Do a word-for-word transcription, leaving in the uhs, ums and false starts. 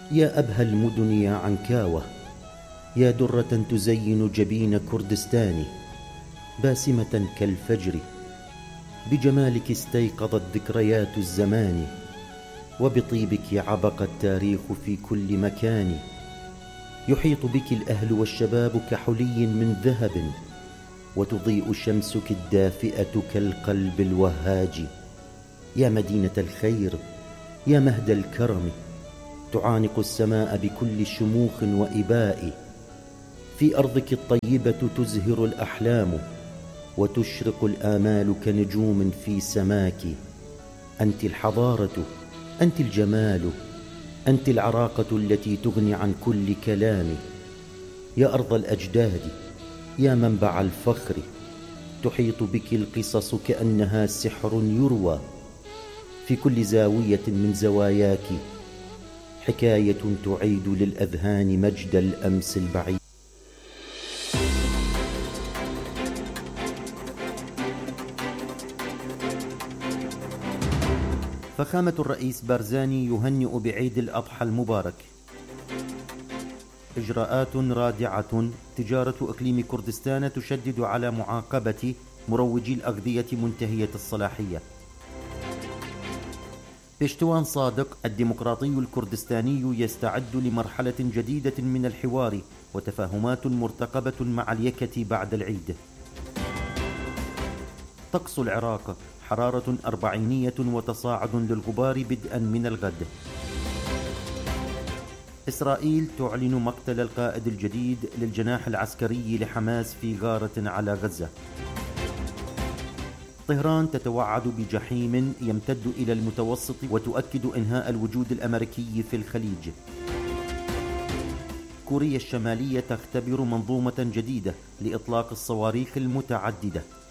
يا أبهى المدن يا عنكاوة، يا درة تزين جبين كردستان، باسمة كالفجر بجمالك استيقظت ذكريات الزمان، وبطيبك عبق التاريخ في كل مكان. يحيط بك الأهل والشباب كحلي من ذهب، وتضيء شمسك الدافئة كالقلب الوهاج. يا مدينة الخير، يا مهد الكرم، تعانق السماء بكل شموخ وإباء. في أرضك الطيبة تزهر الأحلام، وتشرق الآمال كنجوم في سماك. أنت الحضارة، أنت الجمال، أنت العراقة التي تغني عن كل كلام. يا أرض الأجداد، يا منبع الفخر، تحيط بك القصص كأنها سحر يروى. في كل زاوية من زواياك حكاية تعيد للأذهان مجد الأمس البعيد. فخامة الرئيس بارزاني يهنئ بعيد الأضحى المبارك. إجراءات رادعة. تجارة إقليم كردستان تشدد على معاقبة مروجي الأغذية منتهية الصلاحية. بشتوان صادق الديمقراطي الكردستاني يستعد لمرحلة جديدة من الحوار، وتفاهمات مرتقبة مع اليكة بعد العيد. طقس العراق، حرارة أربعينية وتصاعد للغبار بدءا من الغد. إسرائيل تعلن مقتل القائد الجديد للجناح العسكري لحماس في غارة على غزة. طهران تتوعد بجحيم يمتد إلى المتوسط وتؤكد إنهاء الوجود الأمريكي في الخليج. كوريا الشمالية تختبر منظومة جديدة لإطلاق الصواريخ المتعددة.